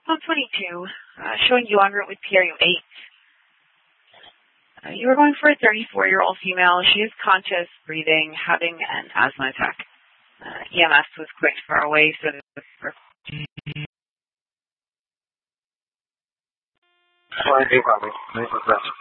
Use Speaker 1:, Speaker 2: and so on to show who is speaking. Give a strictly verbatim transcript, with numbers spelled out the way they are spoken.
Speaker 1: twenty-two, uh, showing you en route with P R U eight. Uh, you were going for a thirty-four-year-old female. She is conscious, breathing, having an asthma attack. Uh, E M S was quite far away, so
Speaker 2: Flying eight, Bobby.